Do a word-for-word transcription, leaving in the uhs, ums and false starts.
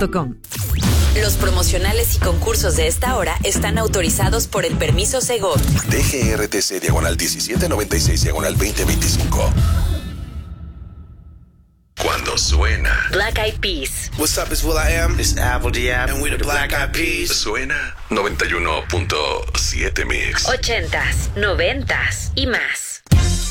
punto com. Los promocionales y concursos de esta hora están autorizados por el permiso Segov. D G R T C diagonal diecisiete noventa y seis diagonal veinte veinticinco. Cuando suena Black Eyed Peas. What's up, it's Will I Am. It's Apple Diab. And we're the Black Eyed Peas. Suena noventa y uno punto siete Mix. Ochentas, noventas y más.